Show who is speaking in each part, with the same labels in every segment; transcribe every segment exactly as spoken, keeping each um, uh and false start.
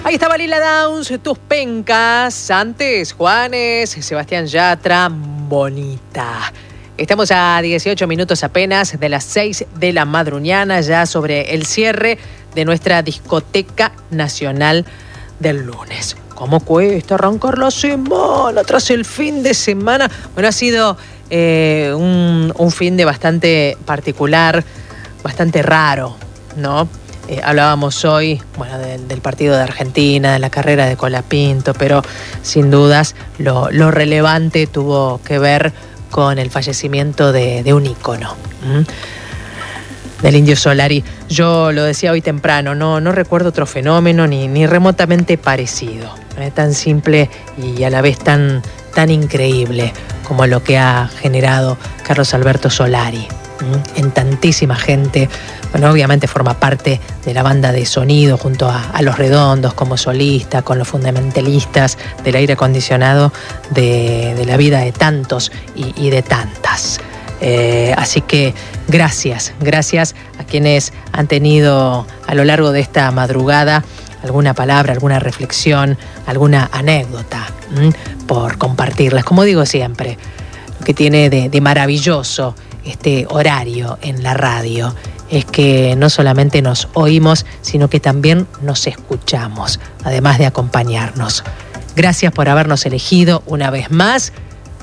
Speaker 1: Ahí estaba Lila Downs, Tus Pencas. Antes, Juanes, Sebastián Yatra, Bonita. Estamos a dieciocho minutos apenas de las seis de la madruñana, ya sobre el cierre de nuestra discoteca nacional del lunes. ¿Cómo cuesta arrancar la semana tras el fin de semana? Bueno, ha sido eh, un, un fin de bastante particular, bastante raro, ¿no? Eh, hablábamos hoy, bueno, del, del partido de Argentina, de la carrera de Colapinto, pero sin dudas lo, lo relevante tuvo que ver con el fallecimiento de, de un ícono, ¿m? del Indio Solari. Yo lo decía hoy temprano, no, no recuerdo otro fenómeno ni, ni remotamente parecido, ¿eh? tan simple y a la vez tan, tan increíble como lo que ha generado Carlos Alberto Solari en tantísima gente. Bueno, obviamente forma parte de la banda de sonido junto a, a Los Redondos como solista, con los fundamentalistas del aire acondicionado de, de la vida de tantos y, y de tantas. Eh, así que gracias, gracias a quienes han tenido a lo largo de esta madrugada alguna palabra, alguna reflexión, alguna anécdota ¿m? por compartirlas. Como digo siempre, lo que tiene de, de maravilloso este horario en la radio es que no solamente nos oímos, sino que también nos escuchamos, además de acompañarnos. Gracias por habernos elegido una vez más.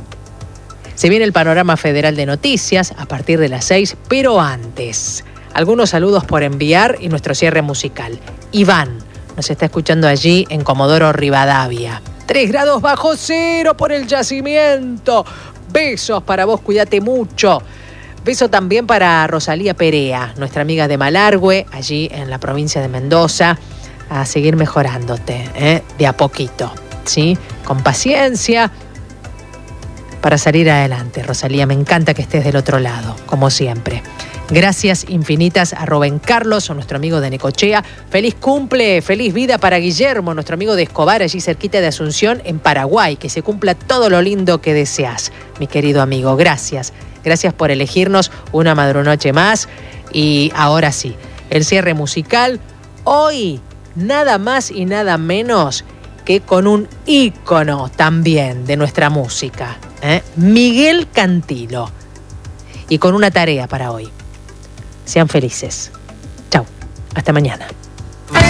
Speaker 1: Se viene el panorama federal de noticias a partir de las seis, pero antes, algunos saludos por enviar y nuestro cierre musical. Iván nos está escuchando allí en Comodoro Rivadavia. Tres grados bajo cero por el yacimiento. Besos para vos, cuídate mucho. Beso también para Rosalía Perea, nuestra amiga de Malargüe, allí en la provincia de Mendoza. A seguir mejorándote, ¿eh? de a poquito, ¿sí? Con paciencia para salir adelante. Rosalía, me encanta que estés del otro lado, como siempre. Gracias infinitas a Rubén Carlos, a nuestro amigo de Necochea. Feliz cumple, feliz vida para Guillermo, nuestro amigo de Escobar, allí cerquita de Asunción, en Paraguay. Que se cumpla todo lo lindo que deseas, mi querido amigo. Gracias. Gracias por elegirnos una madrunoche más. Y ahora sí, el cierre musical. Hoy, nada más y nada menos que con un ícono también de nuestra música, ¿eh? Miguel Cantilo. Y con una tarea para hoy. Sean felices. Chau. Hasta mañana.